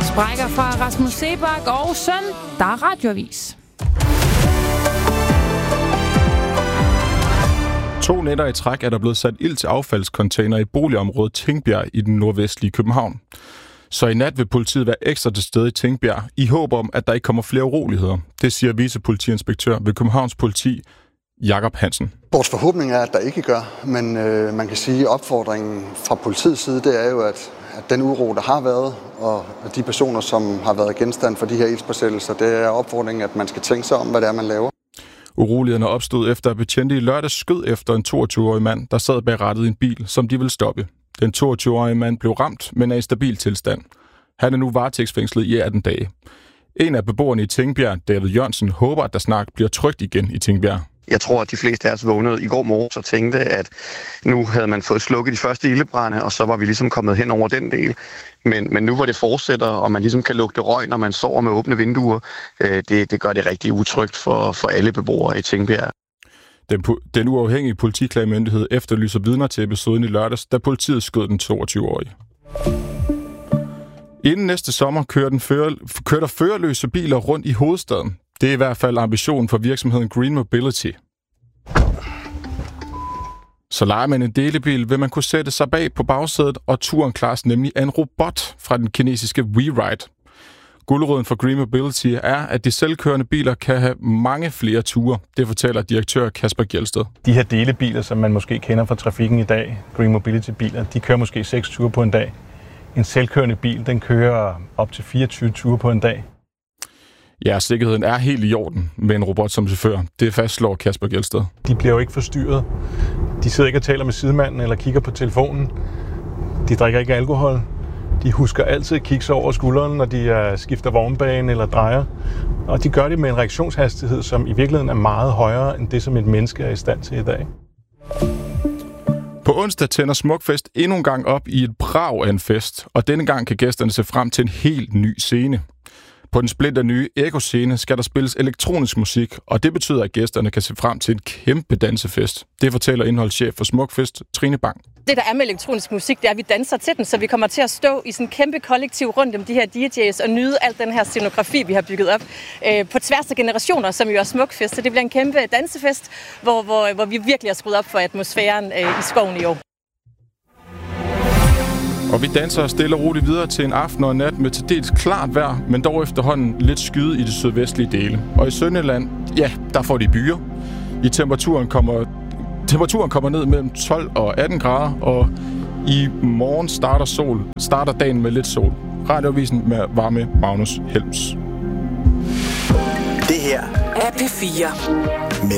Sprækker fra Rasmus Seebach og søn, der er radioavis. 2 nætter i træk er der blevet sat ild til affaldscontainer i boligområdet Tingbjerg i den nordvestlige København. Så i nat vil politiet være ekstra til stede i Tingbjerg i håb om, at der ikke kommer flere uroligheder. Det siger vicepolitiinspektør ved Københavns Politi, Jakob Hansen. Vores forhåbning er, at der ikke gør, men man kan sige, at opfordringen fra politiets side, det er jo, at den uro, der har været, og de personer, som har været genstand for de her ildspåsættelser, det er opfordringen, at man skal tænke sig om, hvad det er, man laver. Urolighederne opstod efter, at betjente i lørdags skød efter en 22-årig mand, der sad bag rattet i en bil, som de ville stoppe. Den 22-årige mand blev ramt, men er i stabil tilstand. Han er nu varetægtsfængslet i 18 dage. En af beboerne i Tingbjerg, David Jørgensen, håber, at der snart bliver trygt igen i Tingbjerg. Jeg tror, at de fleste af os vågnede i går morges og tænkte, at nu havde man fået slukket de første ildebrande, og så var vi ligesom kommet hen over den del. Men nu hvor det fortsætter, og man ligesom kan lugte røg, når man sover med åbne vinduer, det gør det rigtig utrygt for alle beboere i Tingbjerg. Den uafhængige politiklagemyndighed efterlyser vidner til episoden i lørdags, da politiet skød den 22-årige. Inden næste sommer kører der førerløse biler rundt i hovedstaden. Det er i hvert fald ambitionen for virksomheden Green Mobility. Så leger man en delebil, vil man kunne sætte sig bag på bagsædet, og turen klares nemlig af en robot fra den kinesiske WeRide. Guldråden for Green Mobility er, at de selvkørende biler kan have mange flere ture. Det fortæller direktør Kasper Gjelsted. De her delebiler, som man måske kender fra trafikken i dag, Green Mobility-biler, de kører måske 6 ture på en dag. En selvkørende bil, den kører op til 24 ture på en dag. Ja, sikkerheden er helt i orden med en robot som chauffør. Det fastslår Kasper Gjelsted. De bliver jo ikke forstyrret. De sidder ikke og taler med sidemanden eller kigger på telefonen. De drikker ikke alkohol. De husker altid at kigge sig over skulderen, når de skifter vognbane eller drejer. Og de gør det med en reaktionshastighed, som i virkeligheden er meget højere end det, som et menneske er i stand til i dag. På onsdag tænder Smukfest endnu en gang op i et brag af en fest, og denne gang kan gæsterne se frem til en helt ny scene. På den splinter nye Eko-scene skal der spilles elektronisk musik, og det betyder, at gæsterne kan se frem til en kæmpe dansefest. Det fortæller indholdschef for Smukfest, Trine Bang. Det, der er med elektronisk musik, det er, at vi danser til den, så vi kommer til at stå i sådan en kæmpe kollektiv rundt om de her DJ's og nyde al den her scenografi, vi har bygget op på tværs af generationer, som jo er Smukfest. Så det bliver en kæmpe dansefest, hvor vi virkelig har skruet op for atmosfæren i skoven i år. Og vi danser stille og roligt videre til en aften og en nat med til dels klart vejr, men dog efterhånden lidt skyde i de sydvestlige dele. Og i Sønderjylland, ja, der får de byer. Temperaturen kommer ned mellem 12 og 18 grader, og i morgen starter dagen med lidt sol. Radioavisen var med Magnus Helms. Det her er P4 med